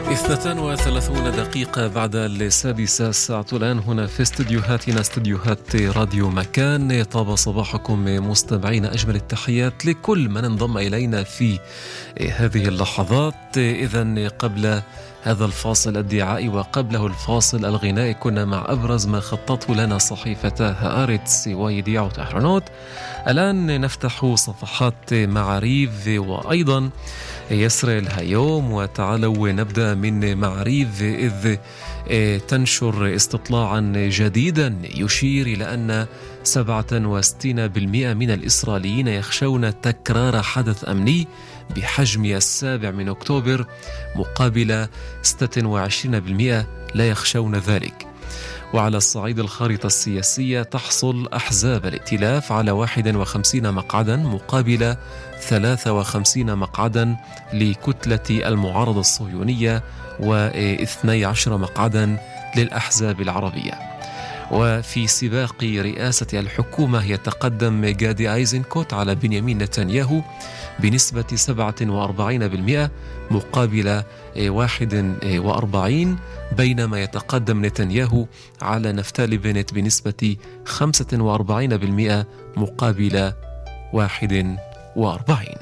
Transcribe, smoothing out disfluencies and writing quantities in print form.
32 دقيقة بعد 6 الساعة الآن هنا في استديوهاتنا استديوهات راديو مكان. طاب صباحكم مستمعين، أجمل التحيات لكل من انضم إلينا في هذه اللحظات. إذن قبل هذا الفاصل الدعائي وقبله الفاصل الغنائي كنا مع أبرز ما خطته لنا صحيفتا هآرتس ويديع تحرنوت. الآن نفتح صفحات معاريف وأيضا يسرائيل هيوم، وتعالوا نبدأ من معاريف إذ تنشر استطلاعا جديدا يشير إلى أن 67% من الإسرائيليين يخشون تكرار حدث أمني بحجم 7 أكتوبر، مقابل 26% لا يخشون ذلك. وعلى الصعيد الخارطة السياسية تحصل أحزاب الائتلاف على 51 مقعدا مقابل 53 مقعدا لكتلة المعارضة الصهيونية و12 مقعدا للأحزاب العربية. وفي سباق رئاسة الحكومة يتقدم جادي أيزنكوت على بنيامين نتنياهو بنسبة 47% مقابل 41، بينما يتقدم نتنياهو على نفتالي بنت بنسبة 45% مقابل 41.